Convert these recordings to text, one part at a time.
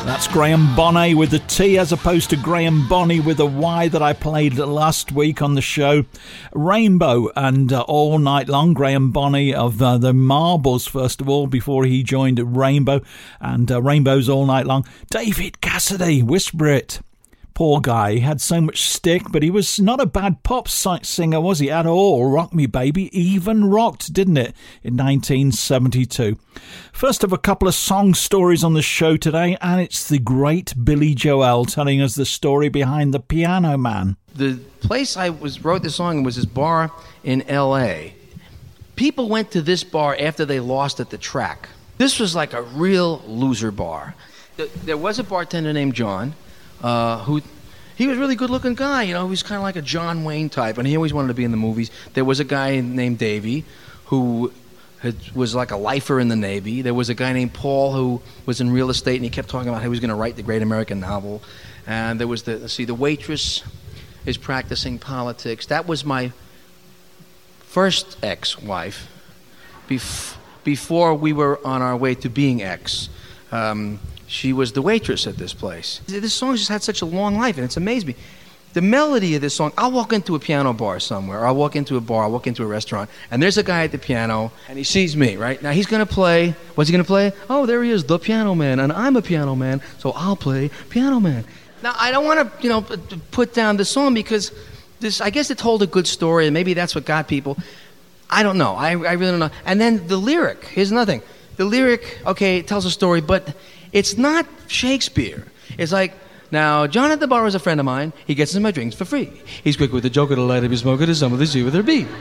That's Graham Bonnet with the T as opposed to Graham Bonney with a Y that I played last week on the show. Rainbow and All Night Long. Graham Bonnet of the Marbles, first of all, before he joined Rainbow. And Rainbow's All Night Long. David Cassidy, Whisper It. Poor guy, he had so much stick, but he was not a bad pop singer, was he, at all? Rock Me Baby even rocked, didn't it, in 1972. First of a couple of song stories on the show today, and it's the great Billy Joel telling us the story behind The Piano Man. The place I wrote this song was this bar in L.A. People went to this bar after they lost at the track. This was like a real loser bar. There was a bartender named John, who he was a really good-looking guy. You know, he was kind of like a John Wayne type, and he always wanted to be in the movies. There was a guy named Davey who was like a lifer in the Navy. There was a guy named Paul who was in real estate, and he kept talking about how he was going to write the great American novel. And there was the waitress is practicing politics. That was my first ex-wife before we were on our way to being ex. She was the waitress at this place. This song just had such a long life, and it's amazed me. The melody of this song, I'll walk into a piano bar somewhere, or I'll walk into a bar, I'll walk into a restaurant, and there's a guy at the piano, and he sees me, right? Now he's going to play, what's he going to play? Oh, there he is, the piano man, and I'm a piano man, so I'll play piano man. Now, I don't want to, put down the song because I guess it told a good story, and maybe that's what got people. I don't know. I really don't know. And then the lyric, here's another thing. The lyric, okay, it tells a story, but it's not Shakespeare. It's like, now, John at the bar is a friend of mine. He gets in my drinks for free. He's quick with a joke, it'll light up his smoke, it'll some of the see with her be.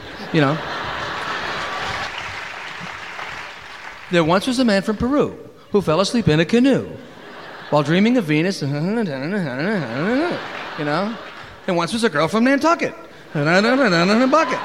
There once was a man from Peru who fell asleep in a canoe while dreaming of Venus, And once was a girl from Nantucket in a bucket.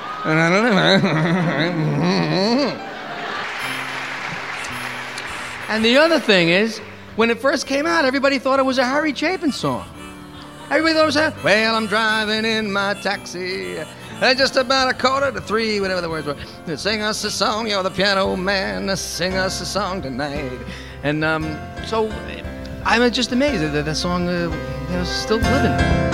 And the other thing is, when it first came out, everybody thought it was a Harry Chapin song. Everybody thought it was well, I'm driving in my taxi at just about 2:45, whatever the words were. Sing us a song, you're the piano man, sing us a song tonight. And so I'm just amazed that that song is still living.